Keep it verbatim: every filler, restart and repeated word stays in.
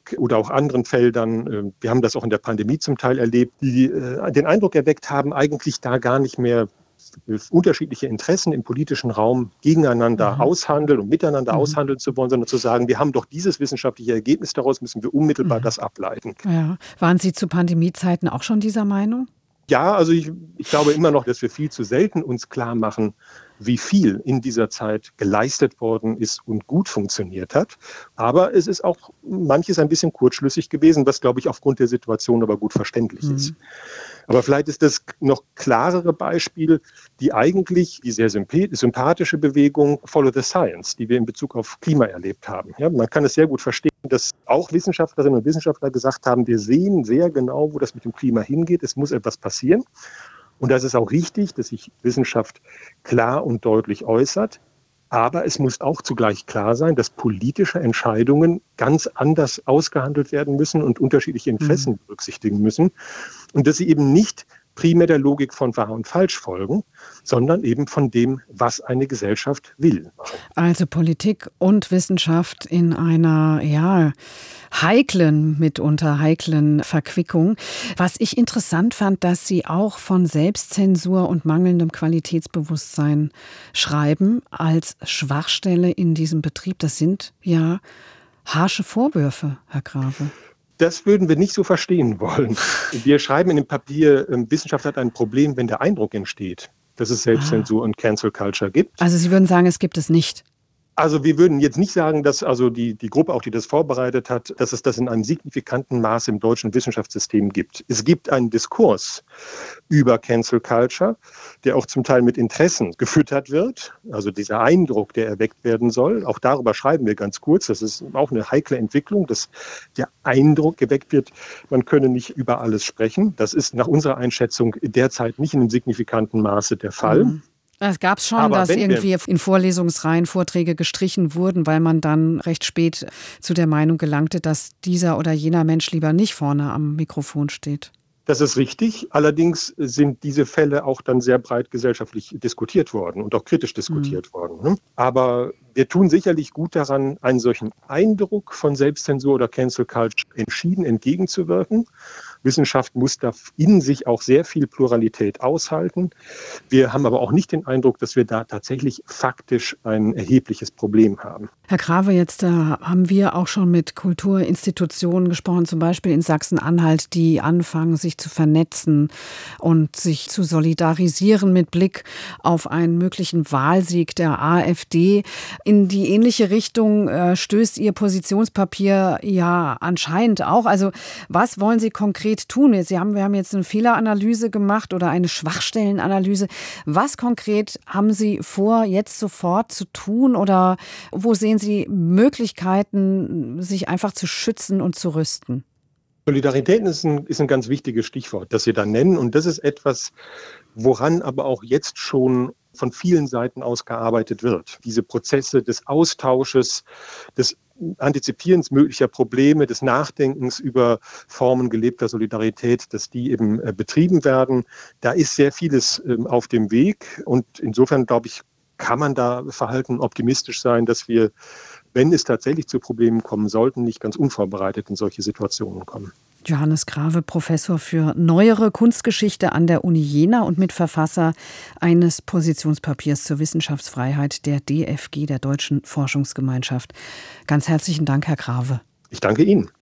Politik oder auch anderen Feldern, wir haben das auch in der Pandemie zum Teil erlebt, die den Eindruck erweckt haben, eigentlich da gar nicht mehr unterschiedliche Interessen im politischen Raum gegeneinander mhm. aushandeln und miteinander mhm. aushandeln zu wollen, sondern zu sagen, wir haben doch dieses wissenschaftliche Ergebnis, daraus müssen wir unmittelbar mhm. das ableiten. Ja. Waren Sie zu Pandemiezeiten auch schon dieser Meinung? Ja, also ich, ich glaube immer noch, dass wir viel zu selten uns klar machen, wie viel in dieser Zeit geleistet worden ist und gut funktioniert hat. Aber es ist auch manches ein bisschen kurzschlüssig gewesen, was, glaube ich, aufgrund der Situation aber gut verständlich mhm. ist. Aber vielleicht ist das noch klarere Beispiel, die eigentlich die sehr sympathische Bewegung Follow the Science, die wir in Bezug auf Klima erlebt haben. Ja, man kann es sehr gut verstehen, dass auch Wissenschaftlerinnen und Wissenschaftler gesagt haben, wir sehen sehr genau, wo das mit dem Klima hingeht. Es muss etwas passieren. Und das ist auch richtig, dass sich Wissenschaft klar und deutlich äußert. Aber es muss auch zugleich klar sein, dass politische Entscheidungen ganz anders ausgehandelt werden müssen und unterschiedliche Interessen mhm. berücksichtigen müssen. Und dass sie eben nicht primär der Logik von Wahr und Falsch folgen, sondern eben von dem, was eine Gesellschaft will. Also Politik und Wissenschaft in einer, ja, heiklen, mitunter heiklen Verquickung. Was ich interessant fand, dass Sie auch von Selbstzensur und mangelndem Qualitätsbewusstsein schreiben als Schwachstelle in diesem Betrieb. Das sind ja harsche Vorwürfe, Herr Grave. Das würden wir nicht so verstehen wollen. Wir schreiben in dem Papier, Wissenschaft hat ein Problem, wenn der Eindruck entsteht, dass es Selbstzensur ah. und Cancel Culture gibt. Also Sie würden sagen, es gibt es nicht? Also wir würden jetzt nicht sagen, dass also die, die Gruppe, auch die das vorbereitet hat, dass es das in einem signifikanten Maß im deutschen Wissenschaftssystem gibt. Es gibt einen Diskurs über Cancel Culture, der auch zum Teil mit Interessen gefüttert wird. Also dieser Eindruck, der erweckt werden soll. Auch darüber schreiben wir ganz kurz. Das ist auch eine heikle Entwicklung, dass der Eindruck geweckt wird, man könne nicht über alles sprechen. Das ist nach unserer Einschätzung derzeit nicht in einem signifikanten Maße der Fall. Mhm. Es gab es schon, aber dass irgendwie in Vorlesungsreihen Vorträge gestrichen wurden, weil man dann recht spät zu der Meinung gelangte, dass dieser oder jener Mensch lieber nicht vorne am Mikrofon steht. Das ist richtig. Allerdings sind diese Fälle auch dann sehr breit gesellschaftlich diskutiert worden und auch kritisch diskutiert mhm. worden. Aber wir tun sicherlich gut daran, einen solchen Eindruck von Selbstzensur oder Cancel Culture entschieden entgegenzuwirken. Wissenschaft muss da in sich auch sehr viel Pluralität aushalten. Wir haben aber auch nicht den Eindruck, dass wir da tatsächlich faktisch ein erhebliches Problem haben. Herr Grave, jetzt äh, haben wir auch schon mit Kulturinstitutionen gesprochen, zum Beispiel in Sachsen-Anhalt, die anfangen, sich zu vernetzen und sich zu solidarisieren mit Blick auf einen möglichen Wahlsieg der AfD. In die ähnliche Richtung äh, stößt Ihr Positionspapier ja anscheinend auch. Also was wollen Sie konkret tun? Sie haben, wir haben jetzt eine Fehleranalyse gemacht oder eine Schwachstellenanalyse. Was konkret haben Sie vor, jetzt sofort zu tun oder wo sehen Sie Möglichkeiten, sich einfach zu schützen und zu rüsten? Solidarität ist ein, ist ein ganz wichtiges Stichwort, das Sie da nennen. Und das ist etwas, woran aber auch jetzt schon von vielen Seiten aus gearbeitet wird. Diese Prozesse des Austausches, des Antizipierens möglicher Probleme, des Nachdenkens über Formen gelebter Solidarität, dass die eben äh, betrieben werden. Da ist sehr vieles äh, auf dem Weg. Und insofern, glaube ich, kann man da verhalten optimistisch sein, dass wir, wenn es tatsächlich zu Problemen kommen sollten, nicht ganz unvorbereitet in solche Situationen kommen. Johannes Grave, Professor für Neuere Kunstgeschichte an der Uni Jena und Mitverfasser eines Positionspapiers zur Wissenschaftsfreiheit der D F G, der Deutschen Forschungsgemeinschaft. Ganz herzlichen Dank, Herr Grave. Ich danke Ihnen.